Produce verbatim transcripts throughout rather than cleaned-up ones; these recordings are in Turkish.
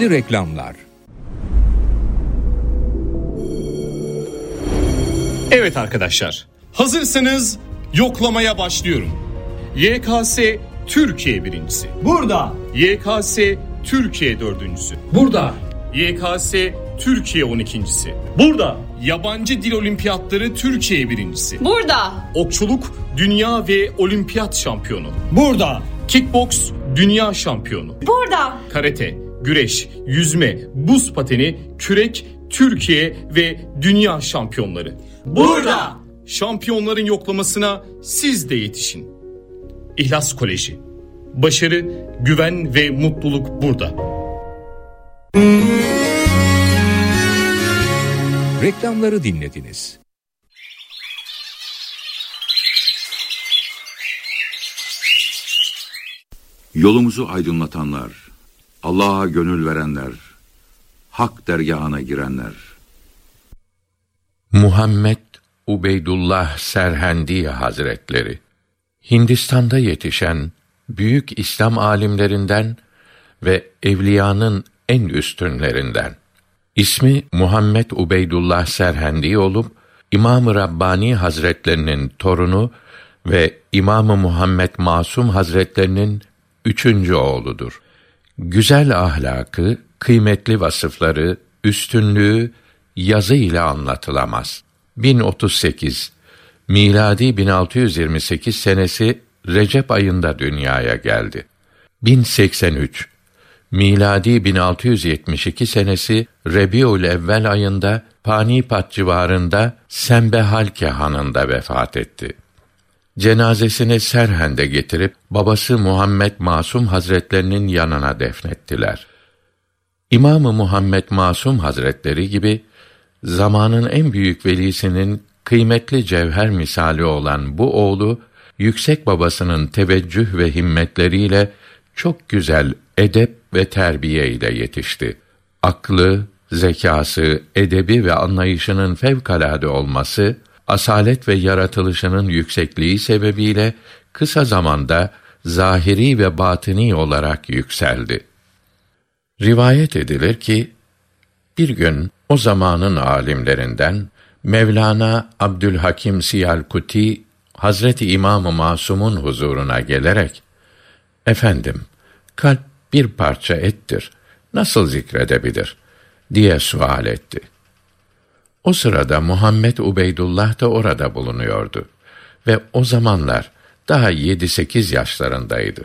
Şimdi reklamlar. Evet arkadaşlar, hazırsanız yoklamaya başlıyorum. Y K S Türkiye birincisi. Burada. Y K S Türkiye dördüncüsü. Burada. Y K S Türkiye on ikincisi. Burada. Yabancı dil olimpiyatları Türkiye birincisi. Burada. Okçuluk dünya ve olimpiyat şampiyonu. Burada. Kickboks dünya şampiyonu. Burada. Karate, güreş, yüzme, buz pateni, kürek, Türkiye ve dünya şampiyonları. Burada. Şampiyonların yoklamasına siz de yetişin. İhlas Koleji. Başarı, güven ve mutluluk burada. Reklamları dinlediniz. Yolumuzu aydınlatanlar, Allah'a gönül verenler, hak dergahına girenler. Muhammed Ubeydullah Serhendi Hazretleri, Hindistan'da yetişen büyük İslam alimlerinden ve evliyanın en üstünlerinden. İsmi Muhammed Ubeydullah Serhendi olup, İmam-ı Rabbani Hazretlerinin torunu ve İmam-ı Muhammed Masum Hazretlerinin üçüncü oğludur. Güzel ahlakı, kıymetli vasıfları, üstünlüğü yazı ile anlatılamaz. bin otuz sekiz miladi bin altı yüz yirmi sekiz senesi Recep ayında dünyaya geldi. bin seksen üç miladi bin altı yüz yetmiş iki senesi Rebiülevvel ayında Panipat civarında Sembehalke Hanı'nda vefat etti. Cenazesini Serhend'e getirip babası Muhammed Masum Hazretlerinin yanına defnettiler. İmam-ı Muhammed Masum Hazretleri gibi zamanın en büyük velisinin kıymetli cevher misali olan bu oğlu, yüksek babasının teveccüh ve himmetleriyle çok güzel edep ve terbiye ile yetişti. Aklı, zekâsı, edebi ve anlayışının fevkalade olması, asalet ve yaratılışının yüksekliği sebebiyle kısa zamanda zahiri ve batini olarak yükseldi. Rivayet edilir ki, bir gün o zamanın alimlerinden Mevlana Abdülhakim Siyalkuti Hazreti İmam-ı Masum'un huzuruna gelerek, "Efendim, kalp bir parça ettir, nasıl zikredebilir?" diye sual etti. O sırada Muhammed Ubeydullah da orada bulunuyordu ve o zamanlar daha yedi sekiz yaşlarındaydı.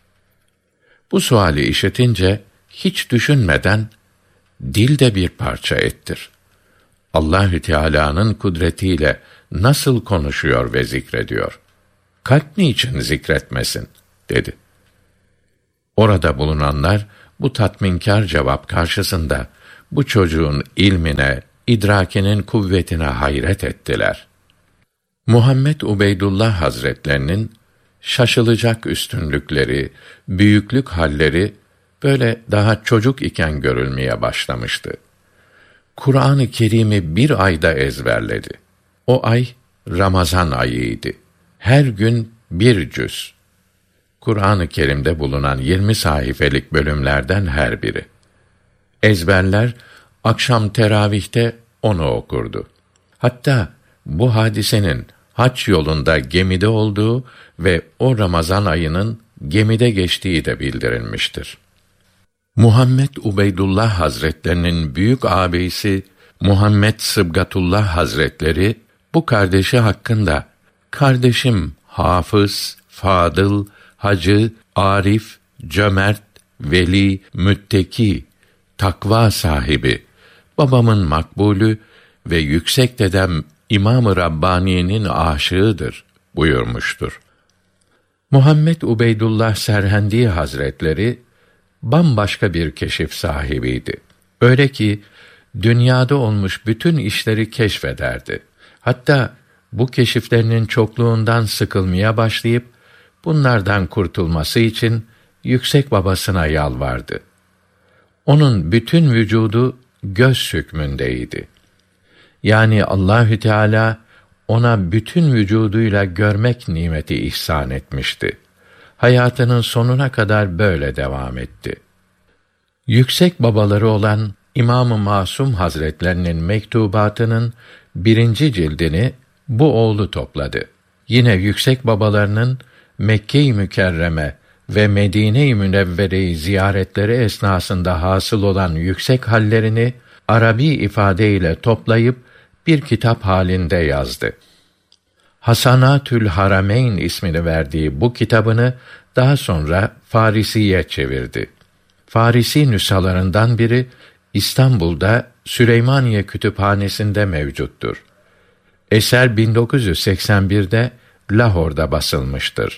Bu suali işitince hiç düşünmeden, "Dil de bir parça ettir. Allahü Teala'nın kudretiyle nasıl konuşuyor ve zikrediyor? Kalp niçin zikretmesin?" dedi. Orada bulunanlar bu tatminkar cevap karşısında bu çocuğun ilmine, idrakinin kuvvetine hayret ettiler. Muhammed Ubeydullah Hazretlerinin şaşılacak üstünlükleri, büyüklük halleri böyle daha çocuk iken görülmeye başlamıştı. Kur'an-ı Kerim'i bir ayda ezberledi. O ay Ramazan ayıydı. Her gün bir cüz. Kur'an-ı Kerim'de bulunan yirmi sayfelik bölümlerden her biri. Ezberler, akşam teravihte onu okurdu. Hatta bu hadisenin hac yolunda gemide olduğu ve o Ramazan ayının gemide geçtiği de bildirilmiştir. Muhammed Ubeydullah Hazretlerinin büyük ağabeysi Muhammed Sıbgatullah Hazretleri bu kardeşi hakkında, "Kardeşim hafız, fadıl, hacı, arif, cömert, veli, mütteki, takva sahibi, babamın makbulü ve yüksek dedem İmam-ı Rabbani'nin aşığıdır" buyurmuştur. Muhammed Ubeydullah Serhendi Hazretleri bambaşka bir keşif sahibiydi. Öyle ki dünyada olmuş bütün işleri keşfederdi. Hatta bu keşiflerinin çokluğundan sıkılmaya başlayıp bunlardan kurtulması için yüksek babasına yalvardı. Onun bütün vücudu göz hükmündeydi. Yani Allahü Teala ona bütün vücuduyla görmek nimeti ihsan etmişti. Hayatının sonuna kadar böyle devam etti. Yüksek babaları olan İmam-ı Masum Hazretlerinin mektubatının birinci cildini bu oğlu topladı. Yine yüksek babalarının Mekke-i Mükerreme ve Medine-i Münevvere'yi ziyaretleri esnasında hasıl olan yüksek hallerini Arabi ifadeyle toplayıp bir kitap halinde yazdı. Hasanatül Harameyn ismini verdiği bu kitabını daha sonra Farisiye çevirdi. Farisi nüshalarından biri İstanbul'da Süleymaniye Kütüphanesi'nde mevcuttur. Eser bin dokuz yüz seksen birde Lahor'da basılmıştır.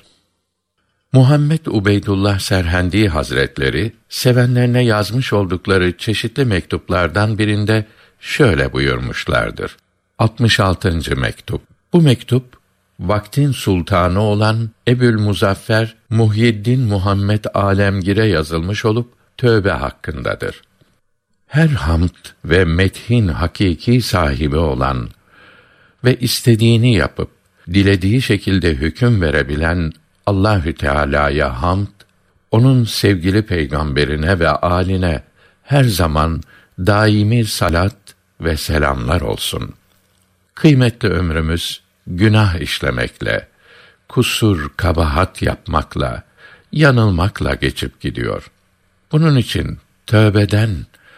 Muhammed Ubeydullah Serhendi Hazretleri sevenlerine yazmış oldukları çeşitli mektuplardan birinde şöyle buyurmuşlardır. altmış altıncı mektup. Bu mektup vaktin sultanı olan Ebü'l-Muzaffer Muhyiddin Muhammed Alemgir'e yazılmış olup tövbe hakkındadır. Her hamd ve methin hakiki sahibi olan ve istediğini yapıp dilediği şekilde hüküm verebilen Allahü Teala'ya hamd, onun sevgili peygamberine ve âline her zaman daimi salat ve selamlar olsun. Kıymetli ömrümüz günah işlemekle, kusur, kabahat yapmakla, yanılmakla geçip gidiyor. Bunun için tövbeden,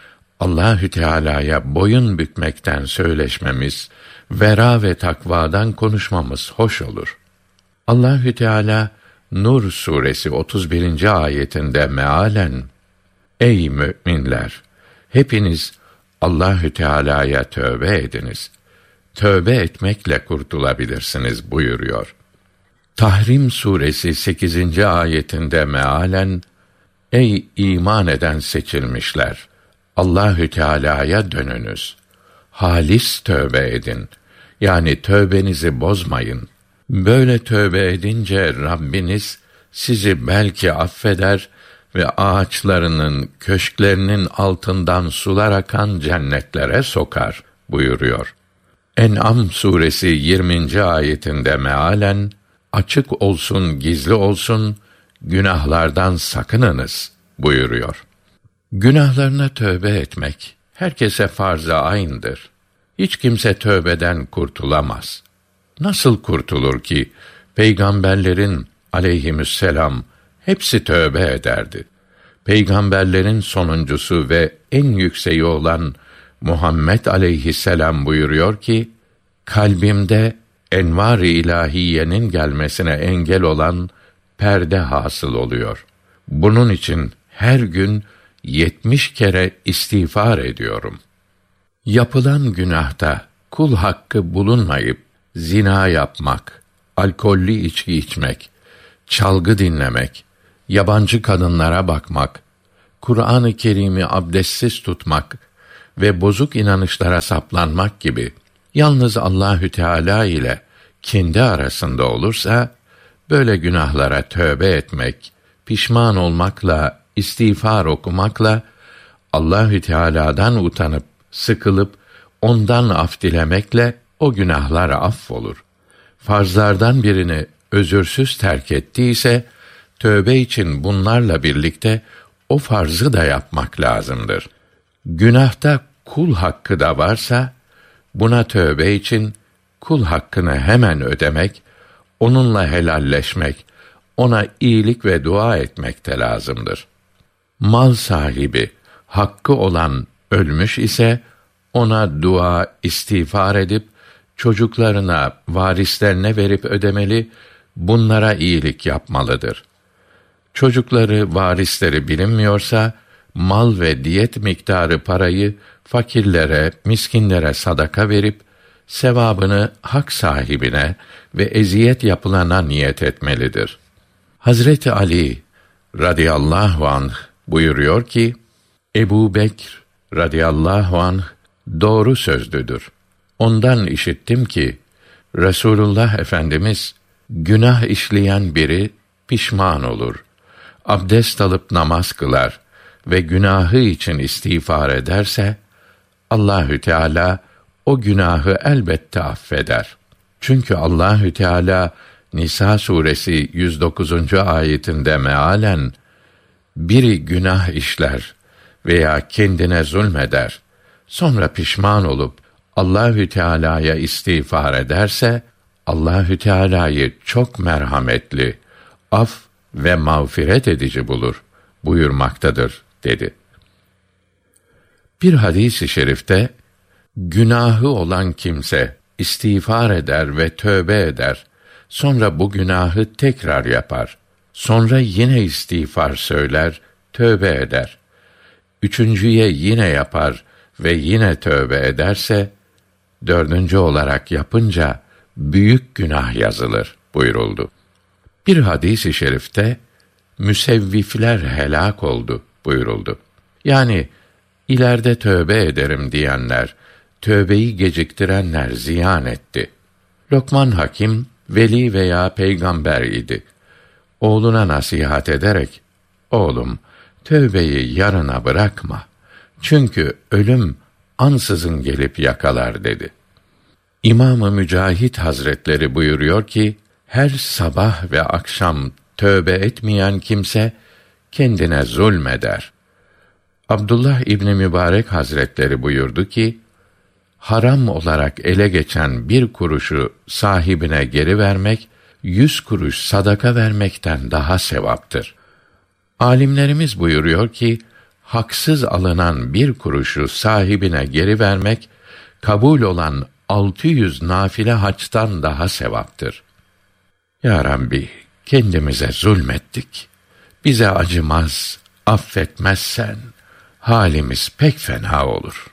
Allahü Teala'ya boyun bükmekten söyleşmemiz, vera ve takvadan konuşmamız hoş olur. Allahü Teala Nur suresi otuz birinci ayetinde mealen ey müminler, hepiniz Allahü Teala'ya tövbe ediniz. Tövbe etmekle kurtulabilirsiniz buyuruyor. Tahrim suresi sekizinci ayetinde mealen ey iman eden seçilmişler, Allahü Teala'ya dönünüz. Halis tövbe edin. Yani tövbenizi bozmayın. Böyle tövbe edince Rabbiniz sizi belki affeder ve ağaçlarının, köşklerinin altından sular akan cennetlere sokar buyuruyor. En'am suresi yirminci ayetinde mealen açık olsun, gizli olsun, günahlardan sakınınız buyuruyor. Günahlarına tövbe etmek herkese farz-ı ayn'dır. Hiç kimse tövbeden kurtulamaz. Nasıl kurtulur ki peygamberlerin aleyhisselam hepsi tövbe ederdi. Peygamberlerin sonuncusu ve en yükseği olan Muhammed aleyhisselam buyuruyor ki, kalbimde envar-ı ilahiyenin gelmesine engel olan perde hasıl oluyor. Bunun için her gün yetmiş kere istiğfar ediyorum. Yapılan günahta kul hakkı bulunmayıp zina yapmak, alkollü içki içmek, çalgı dinlemek, yabancı kadınlara bakmak, Kur'an-ı Kerim'i abdestsiz tutmak ve bozuk inanışlara saplanmak gibi yalnız Allahü Teala ile kendi arasında olursa, böyle günahlara tövbe etmek, pişman olmakla, istiğfar okumakla, Allahü Teala'dan utanıp, sıkılıp, ondan af dilemekle o günahlar affolur. Farzlardan birini özürsüz terk ettiyse, tövbe için bunlarla birlikte o farzı da yapmak lazımdır. Günahta kul hakkı da varsa, buna tövbe için kul hakkını hemen ödemek, onunla helalleşmek, ona iyilik ve dua etmek de lazımdır. Mal sahibi, hakkı olan ölmüş ise, ona dua, istiğfar edip, çocuklarına, varislerine verip ödemeli, bunlara iyilik yapmalıdır. Çocukları, varisleri bilinmiyorsa, mal ve diyet miktarı parayı fakirlere, miskinlere sadaka verip, sevabını hak sahibine ve eziyet yapılana niyet etmelidir. Hazreti Ali radıyallahu anh buyuruyor ki, Ebu Bekr radıyallahu anh doğru sözlüdür. Ondan işittim ki, Resulullah Efendimiz, günah işleyen biri pişman olur, abdest alıp namaz kılar ve günahı için istiğfar ederse, Allahü Teala o günahı elbette affeder. Çünkü Allahü Teala Nisa suresi yüz dokuzuncu ayetinde mealen, biri günah işler veya kendine zulmeder, sonra pişman olup Allahü Teala'ya istiğfar ederse, Allahü Teala'yı çok merhametli, af ve mağfiret edici bulur buyurmaktadır dedi. Bir hadis-i şerifte, günahı olan kimse istiğfar eder ve tövbe eder, sonra bu günahı tekrar yapar, sonra yine istiğfar söyler, tövbe eder, üçüncüye yine yapar ve yine tövbe ederse, dördüncü olarak yapınca büyük günah yazılır buyuruldu. Bir hadis-i şerifte, müsevvifler helak oldu buyuruldu. Yani, ileride tövbe ederim diyenler, tövbeyi geciktirenler ziyan etti. Lokman Hakim, veli veya peygamber idi. Oğluna nasihat ederek, oğlum, tövbeyi yarına bırakma. Çünkü ölüm ansızın gelip yakalar dedi. İmam-ı Mücahit Hazretleri buyuruyor ki, her sabah ve akşam tövbe etmeyen kimse, kendine zulmeder. Abdullah İbni Mübarek Hazretleri buyurdu ki, haram olarak ele geçen bir kuruşu sahibine geri vermek, yüz kuruş sadaka vermekten daha sevaptır. Alimlerimiz buyuruyor ki, haksız alınan bir kuruşu sahibine geri vermek, kabul olan altı yüz nafile haçtan daha sevaptır. Ya Rabbi, kendimize zulmettik. Bize acımaz, affetmezsen, halimiz pek fena olur.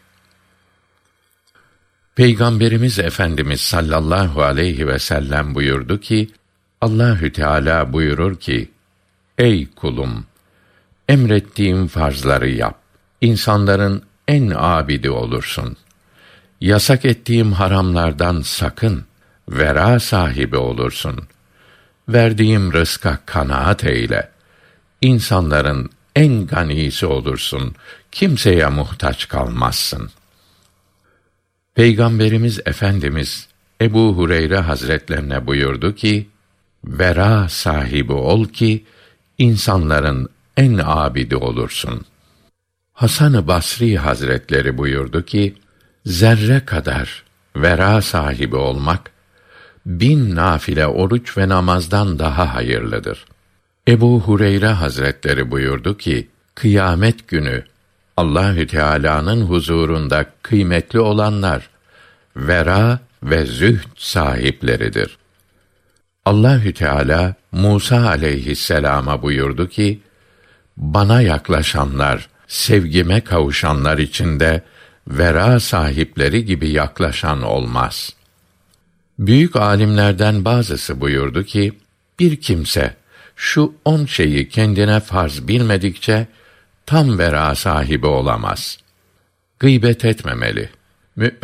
Peygamberimiz Efendimiz sallallahu aleyhi ve sellem buyurdu ki, Allahü Teala buyurur ki, ey kulum, emrettiğim farzları yap, insanların en abidi olursun. Yasak ettiğim haramlardan sakın, vera sahibi olursun. Verdiğim rızka kanaat eyle, insanların en ganisi olursun, kimseye muhtaç kalmazsın. Peygamberimiz Efendimiz Ebu Hureyre Hazretlerine buyurdu ki, vera sahibi ol ki, insanların en abidi olursun. Hasan-ı Basri Hazretleri buyurdu ki, zerre kadar vera sahibi olmak, bin nafile oruç ve namazdan daha hayırlıdır. Ebu Hureyre Hazretleri buyurdu ki, kıyamet günü Allahü Teala'nın huzurunda kıymetli olanlar vera ve zühd sahipleridir. Allahü Teala Musa aleyhisselama buyurdu ki, bana yaklaşanlar, sevgime kavuşanlar içinde vera sahipleri gibi yaklaşan olmaz. Büyük alimlerden bazısı buyurdu ki, bir kimse şu on şeyi kendine farz bilmedikçe tam vera sahibi olamaz. Gıybet etmemeli. Mü'min